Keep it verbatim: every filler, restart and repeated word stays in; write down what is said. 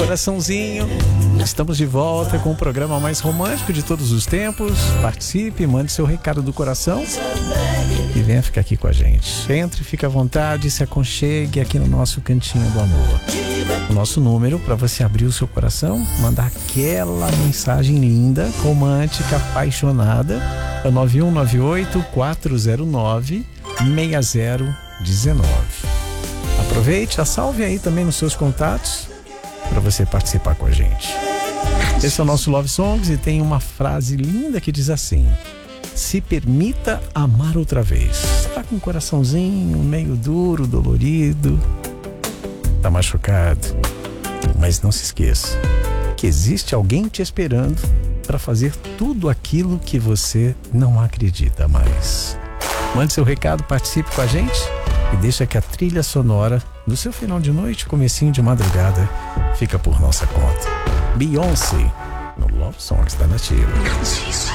Coraçãozinho, estamos de volta com o programa mais romântico de todos os tempos. Participe, mande seu recado do coração e venha ficar aqui com a gente. Entre, fique à vontade, se aconchegue aqui no nosso cantinho do amor. O nosso número para você abrir o seu coração, mandar aquela mensagem linda, romântica, apaixonada, é nove um nove oito, quatro zero nove, seis zero um nove. Aproveite, a salve aí também nos seus contatos para você participar com a gente. Esse é o nosso Love Songs e tem uma frase linda que diz assim: se permita amar outra vez. Tá com um coraçãozinho meio duro, dolorido, tá machucado, mas não se esqueça que existe alguém te esperando para fazer tudo aquilo que você não acredita mais. Mande seu recado, participe com a gente e deixa que a trilha sonora do seu final de noite, comecinho de madrugada, fica por nossa conta. Beyoncé no Love Songs da Nativa.